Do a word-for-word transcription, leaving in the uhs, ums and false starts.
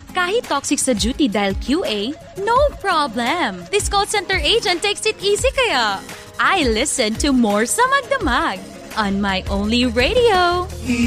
Kahit toxic sa duty dahil Q A, no problem. This call center agent takes it easy kaya. I listen to More sa Magdamag on my only radio.